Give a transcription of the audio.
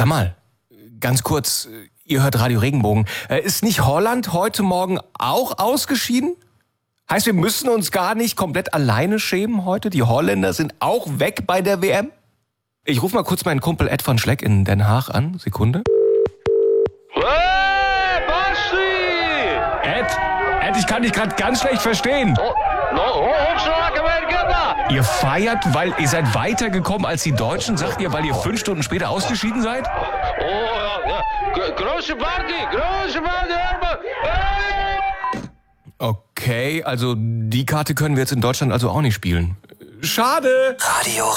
Sag mal, ganz kurz, ihr hört Radio Regenbogen. Ist nicht Holland heute Morgen auch ausgeschieden? Heißt, wir müssen uns gar nicht komplett alleine schämen heute? Die Holländer sind auch weg bei der WM? Ich rufe mal kurz meinen Kumpel Ed van Schleck in Den Haag an. Sekunde. Hey, Basti! Ed, ich kann dich gerade ganz schlecht verstehen. Ihr feiert, weil ihr seid weitergekommen als die Deutschen, sagt ihr, weil ihr 5 Stunden später ausgeschieden seid? Große Party, Hermann! Hey! Okay, also die Karte können wir jetzt in Deutschland also auch nicht spielen. Schade! Radio